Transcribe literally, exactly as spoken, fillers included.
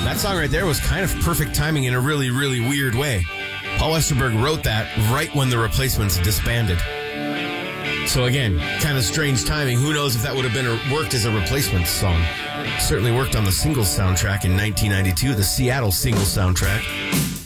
That song right there was kind of perfect timing in a really, really weird way. Paul Westerberg wrote that right when the Replacements disbanded. So again, kind of strange timing. Who knows if that would have been a, worked as a Replacements song. Certainly worked on the Singles soundtrack in nineteen ninety-two, the Seattle Singles soundtrack.